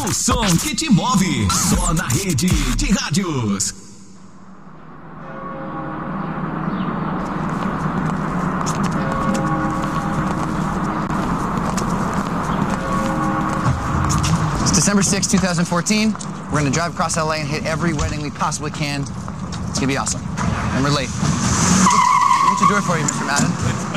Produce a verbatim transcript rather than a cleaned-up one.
O som que te move. Só na Rede de Rádios. It's December sixth, two thousand fourteen. We're gonna drive across L A and hit every wedding we possibly can. It's gonna be awesome. And we're late. What should do it for you, Mister Madden?